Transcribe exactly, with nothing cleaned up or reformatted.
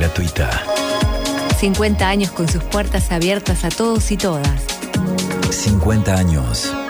gratuita. cincuenta años con sus puertas abiertas a todos y todas. cincuenta años